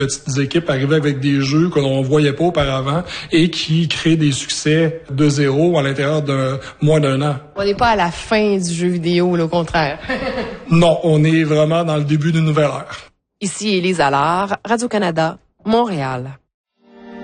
Petites équipes arrivaient avec des jeux que l'on voyait pas auparavant et qui créent des succès de zéro à l'intérieur de moins d'un an. On n'est pas à la fin du jeu vidéo, là, au contraire. Non, on est vraiment dans le début d'une nouvelle ère. Ici Élise Allard, Radio-Canada, Montréal.